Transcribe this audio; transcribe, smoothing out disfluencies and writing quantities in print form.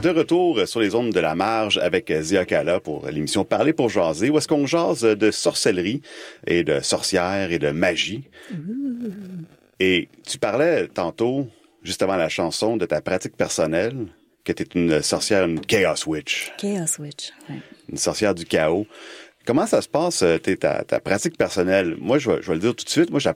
De retour sur les ondes de la marge avec Zia Kala pour l'émission Parler pour jaser, où est-ce qu'on jase de sorcellerie et de sorcières et de magie. Et tu parlais tantôt, juste avant la chanson, de ta pratique personnelle, que tu es une sorcière, une Chaos Witch. Chaos Witch, oui. Une sorcière du chaos. Comment ça se passe, ta pratique personnelle? Moi, je vais le dire tout de suite, moi, je la